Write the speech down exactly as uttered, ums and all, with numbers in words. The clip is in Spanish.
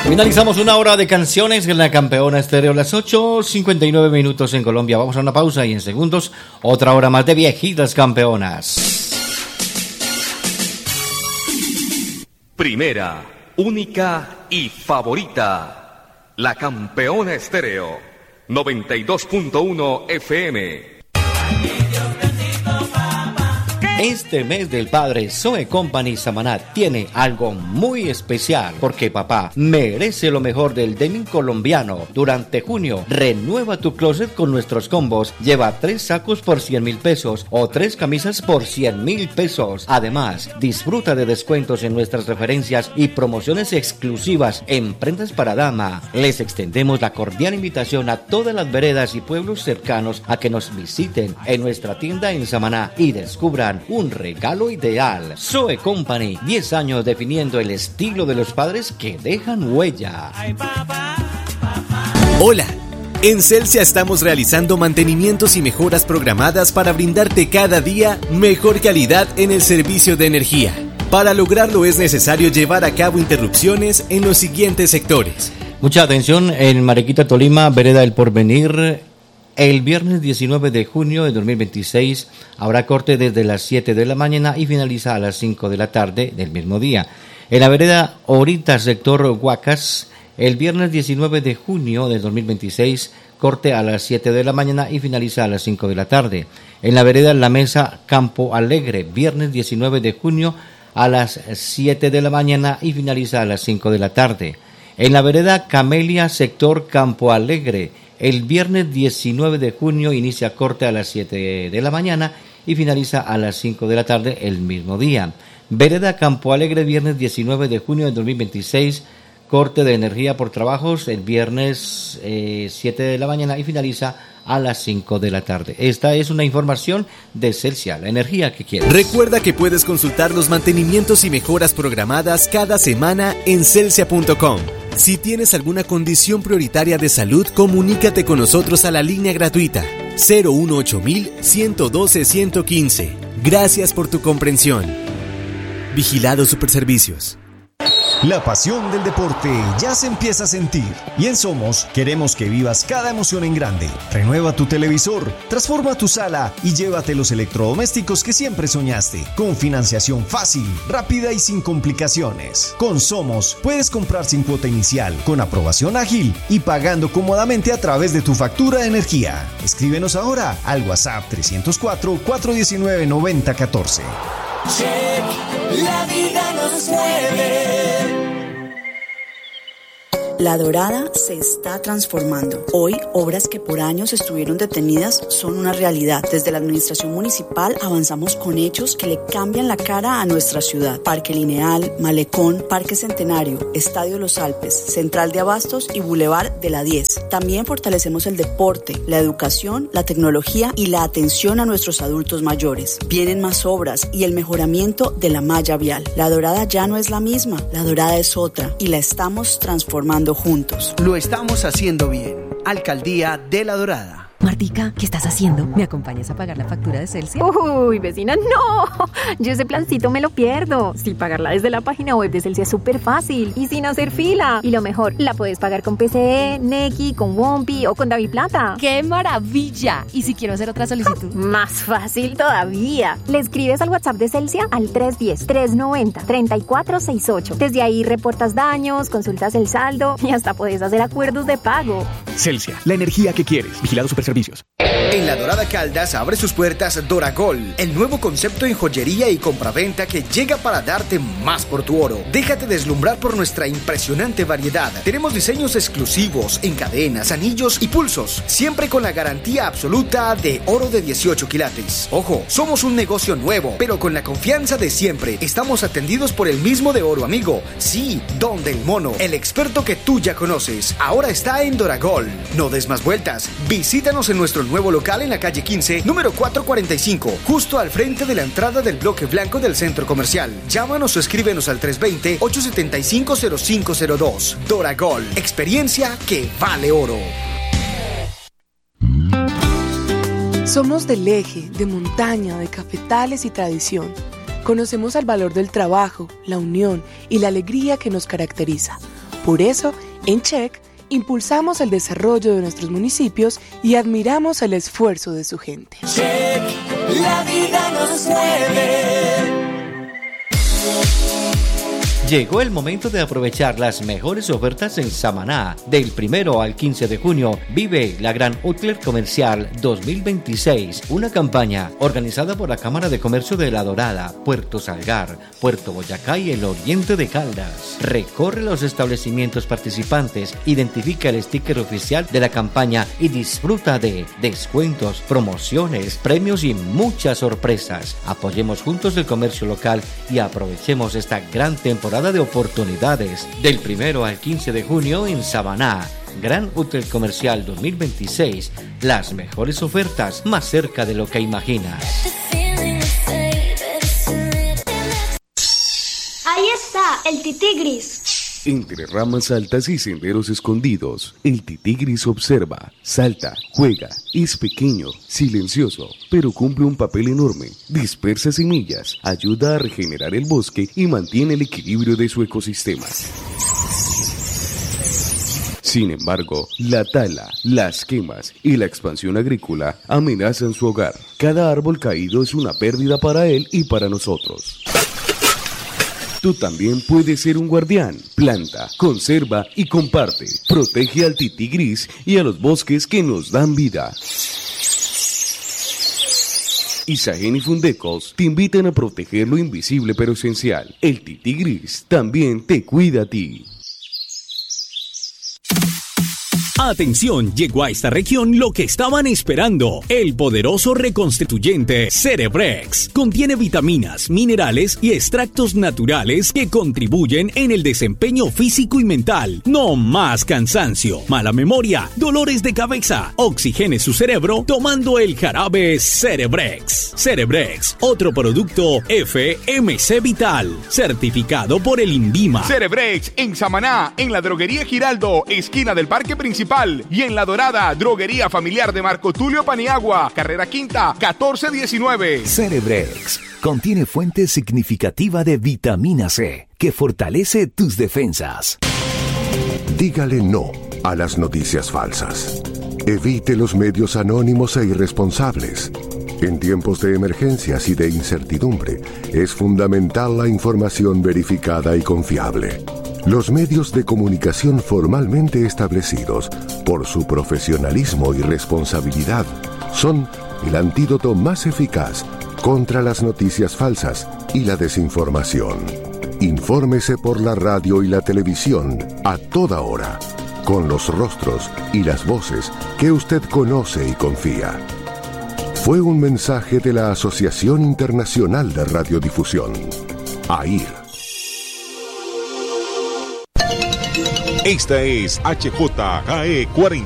Finalizamos una hora de canciones en la Campeona Estéreo, las ocho cincuenta y nueve minutos en Colombia. Vamos a una pausa y en segundos otra hora más de viejitas campeonas. Primera, única y favorita, la Campeona Estéreo, noventa y dos punto uno F M. Este mes del padre, Zoe Company Samaná tiene algo muy especial porque papá merece lo mejor del denim colombiano. Durante junio, renueva tu closet con nuestros combos. Lleva tres sacos por cien mil pesos o tres camisas por cien mil pesos. Además, disfruta de descuentos en nuestras referencias y promociones exclusivas en prendas para dama. Les extendemos la cordial invitación a todas las veredas y pueblos cercanos a que nos visiten en nuestra tienda en Samaná y descubran un regalo ideal. Zoe Company, diez años definiendo el estilo de los padres que dejan huella. Hola, en Celsia estamos realizando mantenimientos y mejoras programadas para brindarte cada día mejor calidad en el servicio de energía. Para lograrlo es necesario llevar a cabo interrupciones en los siguientes sectores. Mucha atención en Mariquita, Tolima, Vereda del Porvenir. El viernes diecinueve de junio de dos mil veintiséis habrá corte desde las siete de la mañana y finaliza a las cinco de la tarde del mismo día. En la vereda Orita, sector Huacas, el viernes diecinueve de junio de dos mil veintiséis, corte a las siete de la mañana y finaliza a las cinco de la tarde. En la vereda La Mesa, Campo Alegre, viernes diecinueve de junio a las siete de la mañana y finaliza a las cinco de la tarde. En la vereda Camelia, sector Campo Alegre, el viernes diecinueve de junio inicia corte a las siete de la mañana y finaliza a las cinco de la tarde el mismo día. Vereda Campo Alegre, viernes diecinueve de junio de dos mil veintiséis, corte de energía por trabajos el viernes eh, siete de la mañana y finaliza a las cinco de la tarde. Esta es una información de Celsia, la energía que quieres. Recuerda que puedes consultar los mantenimientos y mejoras programadas cada semana en celsia punto com. Si tienes alguna condición prioritaria de salud, comunícate con nosotros a la línea gratuita cero uno ocho mil ciento doce ciento quince. Gracias por tu comprensión. Vigilado Superservicios. La pasión del deporte ya se empieza a sentir y en Somos queremos que vivas cada emoción en grande. Renueva tu televisor, transforma tu sala y llévate los electrodomésticos que siempre soñaste. Con financiación fácil, rápida y sin complicaciones. Con Somos puedes comprar sin cuota inicial, con aprobación ágil y pagando cómodamente a través de tu factura de energía. Escríbenos ahora al WhatsApp trescientos cuatro, cuatrocientos diecinueve, noventa catorce. Check, la vida nos mueve. La Dorada se está transformando. Hoy, obras que por años estuvieron detenidas son una realidad. Desde la administración municipal avanzamos con hechos que le cambian la cara a nuestra ciudad. Parque Lineal, Malecón, Parque Centenario, Estadio Los Alpes, Central de Abastos y Boulevard de la diez. También fortalecemos el deporte, la educación, la tecnología y la atención a nuestros adultos mayores. Vienen más obras y el mejoramiento de la malla vial. La Dorada ya no es la misma, la Dorada es otra y la estamos transformando juntos. Lo estamos haciendo bien. Alcaldía de La Dorada. Martica, ¿qué estás haciendo? ¿Me acompañas a pagar la factura de Celsia? Uy, vecina, no. Yo ese plancito me lo pierdo. Sí, pagarla desde la página web de Celsia es súper fácil y sin hacer fila. Y lo mejor, la puedes pagar con P C E, Nequi, con Wompi o con DaviPlata. ¡Qué maravilla! ¿Y si quiero hacer otra solicitud? Más fácil todavía. Le escribes al WhatsApp de Celsia al tres uno cero, tres nueve cero, tres cuatro seis ocho. Desde ahí reportas daños, consultas el saldo y hasta puedes hacer acuerdos de pago. Celsia, la energía que quieres. Vigilado Superservicios. En La Dorada Caldas abre sus puertas Doragol, el nuevo concepto en joyería y compraventa que llega para darte más por tu oro. Déjate deslumbrar por nuestra impresionante variedad. Tenemos diseños exclusivos en cadenas, anillos y pulsos, siempre con la garantía absoluta de oro de dieciocho quilates. Ojo, somos un negocio nuevo, pero con la confianza de siempre. Estamos atendidos por el mismo de Oro Amigo. Sí, Don del Mono, el experto que tú ya conoces. Ahora está en Doragol. No des más vueltas. Visítanos en nuestro nuevo local en la calle quince, número cuatrocientos cuarenta y cinco, justo al frente de la entrada del bloque blanco del centro comercial. Llámanos o escríbenos al tres dos cero, ocho siete cinco, cero cinco cero dos. Doragol, experiencia que vale oro. Somos del eje, de montaña, de cafetales y tradición. Conocemos el valor del trabajo, la unión y la alegría que nos caracteriza. Por eso, en Check, impulsamos el desarrollo de nuestros municipios y admiramos el esfuerzo de su gente. Check, la vida nos mueve. Llegó el momento de aprovechar las mejores ofertas en Samaná. Del primero al quince de junio, vive la Gran Outlet Comercial dos mil veintiséis, una campaña organizada por la Cámara de Comercio de La Dorada, Puerto Salgar, Puerto Boyacá y el Oriente de Caldas. Recorre los establecimientos participantes, identifica el sticker oficial de la campaña y disfruta de descuentos, promociones, premios y muchas sorpresas. Apoyemos juntos el comercio local y aprovechemos esta gran temporada de oportunidades. Del primero al quince de junio en Samaná, Gran Hotel Comercial dos mil veintiséis, las mejores ofertas más cerca de lo que imaginas. Ahí está, el tití gris. Entre ramas altas y senderos escondidos, el tití gris observa, salta, juega, es pequeño, silencioso, pero cumple un papel enorme. Dispersa semillas, ayuda a regenerar el bosque y mantiene el equilibrio de su ecosistema. Sin embargo, la tala, las quemas y la expansión agrícola amenazan su hogar. Cada árbol caído es una pérdida para él y para nosotros. Tú también puedes ser un guardián. Planta, conserva y comparte. Protege al tití gris y a los bosques que nos dan vida. Isagen y Fundecos te invitan a proteger lo invisible pero esencial. El tití gris también te cuida a ti. Atención, llegó a esta región lo que estaban esperando, el poderoso reconstituyente Cerebrex. Contiene vitaminas, minerales y extractos naturales que contribuyen en el desempeño físico y mental. No más cansancio, mala memoria, dolores de cabeza. Oxigene su cerebro tomando el jarabe Cerebrex. Cerebrex, otro producto F M C Vital, certificado por el INVIMA. Cerebrex en Samaná, en la droguería Giraldo, esquina del Parque Principal, y en La Dorada, droguería familiar de Marco Tulio Paniagua, carrera quinta, catorce diecinueve. Cerebrex contiene fuente significativa de vitamina C que fortalece tus defensas. Dígale no a las noticias falsas. Evite los medios anónimos e irresponsables. En tiempos de emergencias y de incertidumbre, es fundamental la información verificada y confiable. Los medios de comunicación formalmente establecidos, por su profesionalismo y responsabilidad, son el antídoto más eficaz contra las noticias falsas y la desinformación. Infórmese por la radio y la televisión a toda hora, con los rostros y las voces que usted conoce y confía. Fue un mensaje de la Asociación Internacional de Radiodifusión, A I R. Esta es H J K E cuarenta.